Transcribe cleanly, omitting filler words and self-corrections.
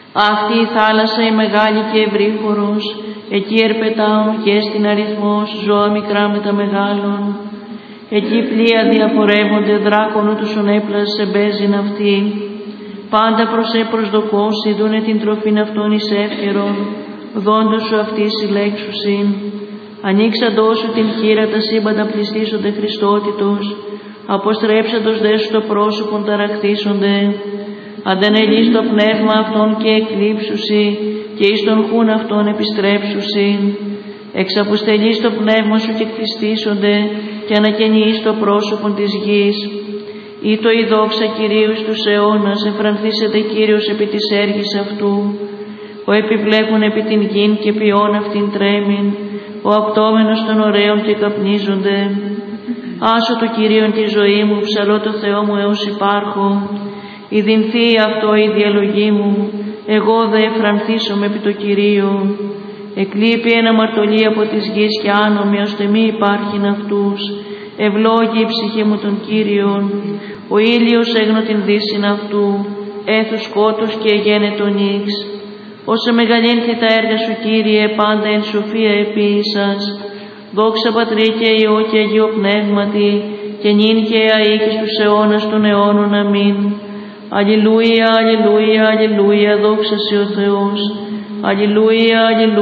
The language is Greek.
Αυτή η θάλασσα η μεγάλη και ευρύχωρος, εκεί ερπετάουν και στην αριθμός ζώα μικρά με τα μεγάλων. Εκεί πλοία διαπορεύονται, δράκονου τους ονέπλας εμπέζειν αυτή. Πάντα προς προσδοκώσει, δούνε την τροφήν αυτών εις εύκαιρον, δόντος σου αυτή συλλέξουσιν. Ανοίξαντός σου την χείρα, τα σύμπαντα πληστήσονται Χριστότητος, αποστρέψαντος δε σου το πρόσωπον ταραχθήσονται. Αντενελείς το πνεύμα αυτών και εκλείψουσι, και εις τον χούν αυτών επιστρέψουσι. Εξαποστελείς το πνεύμα σου και κτιστήσονται, και ανακαινείς το πρόσωπον της γης. Ή το η δόξα Κυρίου στους αιώνας, εφρανθήσεται Κύριος επί της έργης αυτού. Ο επιβλέπουν επί την γην και ποιόν αυτήν τρέμην, ο απτόμενος των ωραίων και καπνίζονται. Άσω το Κυρίον τη ζωή μου, ψαλώ το Θεό μου έως υπάρχω. Ιδυνθεί αυτό η διαλογή μου, εγώ δε εφρανθήσομαι επί το Κυρίο. Εκλείπει ένα μαρτωλή από της γης και άνομοι, ώστε μη υπάρχειν αυτούς. Ευλόγη η ψυχή μου τον Κύριον. Ο ήλιος έγνω την δύσιν αυτού, έθου σκότους και εγένετο νύξ. Όσα μεγαλύνθη τα έργα σου, Κύριε, πάντα εν σοφία επίησας. Δόξα Πατρί και Υιό και Αγίο Πνεύματι, και νυν και αεί και στους αιώνας των αιώνων. Αμήν. Αλληλούια, αλληλούια, αλληλούια, δόξα σε ο Θεός. Αλληλούια, αλληλούια.